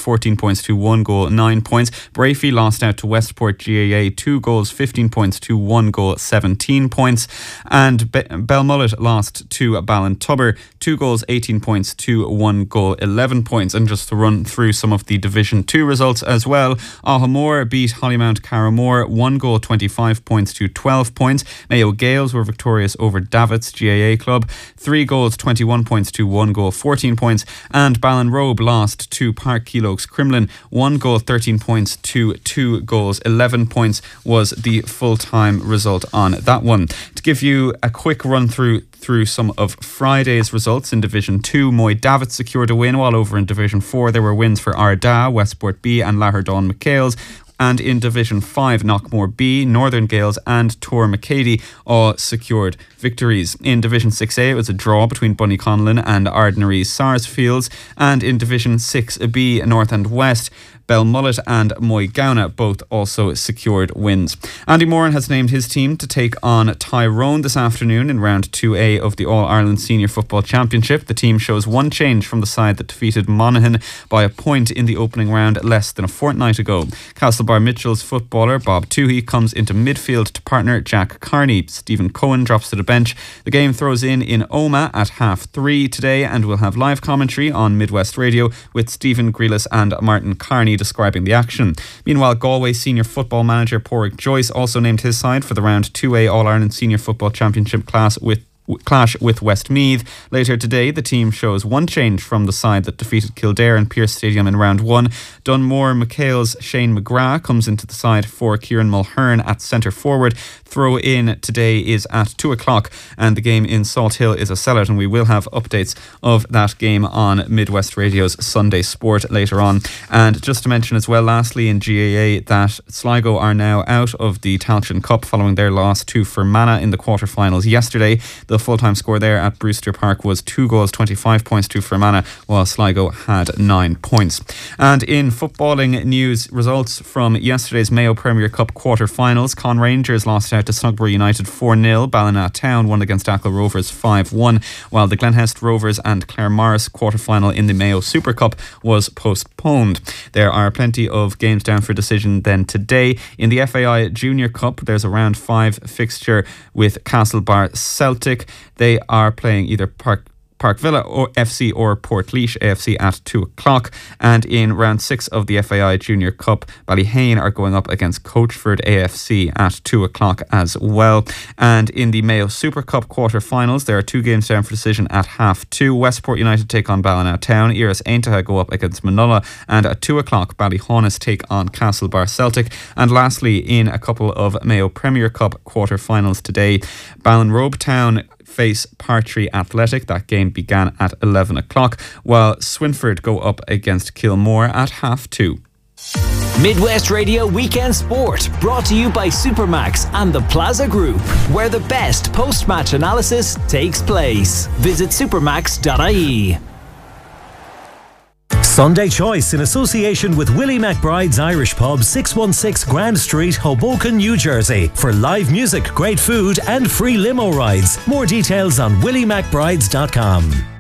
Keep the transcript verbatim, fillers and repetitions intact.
fourteen points to one goal, nine points. Brafey lost out to Westport G A A, two goals, fifteen points to one goal, seventeen points. And Be- Belmullet lost to Ballintubber, two goals, eighteen points to one goal, eleven points. And just to run through some of the Division two results as well, Ahamore beat Hollymount Carramore, one goal, twenty-five points to twelve points. Mayo Gales were victorious over Davitts G A A Club, three goals, twenty-one points to one goal, fourteen points. And Ballinrobe lost to Park Keelokes Crumlin, one goal, thirteen points to two goals, eleven points was the full-time result on that one. To give you a quick run through through some of Friday's results in Division two, Moy Davitts secured a win, while over in Division four there were wins for Ardagh, Westport B and Laherdon McHale's. And in Division five, Knockmore B, Northern Gales and Tor McCady all secured victories. In Division six A, it was a draw between Bunnyconlin and Ardnary Sarsfields. And in Division six B, North and West, Belmullet and Moygownagh both also secured wins. Andy Moran has named his team to take on Tyrone this afternoon in round two A of the All-Ireland Senior Football Championship. The team shows one change from the side that defeated Monaghan by a point in the opening round less than a fortnight ago. Castlebar Mitchell's footballer Bob Toohey comes into midfield to partner Jack Carney. Stephen Cohen drops to the bench. The game throws in in Omagh at half three today, and we'll have live commentary on Midwest Radio with Stephen Grealis and Martin Carney describing the action. Meanwhile, Galway senior football manager Porrick Joyce also named his side for the round two A All-Ireland Senior Football Championship class with clash with Westmeath. Later today, the team shows one change from the side that defeated Kildare in Pearse Stadium in round one. Dunmore McHale's Shane McGrath comes into the side for Kieran Mulhern at centre forward. Throw in today is at two o'clock, and the game in Salt Hill is a sellout, and we will have updates of that game on Midwest Radio's Sunday Sport later on. And just to mention as well, lastly in G A A, that Sligo are now out of the Tailteann Cup following their loss to Fermanagh in the quarterfinals yesterday. The full-time score there at Brewster Park was two goals, twenty-five points to Fermanagh, while Sligo had nine points. And in footballing news, results from yesterday's Mayo Premier Cup quarter-finals, Con Rangers lost out to Snugbury United four nil, Ballina Town won against Achill Rovers five one, while the Glenhest Rovers and Clare Morris quarter-final in the Mayo Super Cup was postponed. There are plenty of games down for decision then today. In the F A I Junior Cup, there's a round five fixture with Castlebar Celtic. They are playing either Park Park Villa or F C or Portlaoise A F C at two o'clock. And in round six of the F A I Junior Cup, Ballyhane are going up against Coachford A F C at two o'clock as well. And in the Mayo Super Cup quarter-finals, there are two games down for decision at half two. Westport United take on Ballina Town, Iris Aintaha go up against Manola, and at two o'clock Ballyhaunis take on Castlebar Celtic. And lastly, in a couple of Mayo Premier Cup quarter-finals today, Ballinrobe Town face Partry Athletic. That game began at eleven o'clock, while Swinford go up against Kilmore at half two. Midwest Radio Weekend Sport, brought to you by Supermax and the Plaza Group, where the best post-match analysis takes place. Visit supermax dot I E. Sunday Choice in association with Willie McBride's Irish Pub, six one six Grand Street, Hoboken, New Jersey, for live music, great food and free limo rides. More details on willie mcbrides dot com.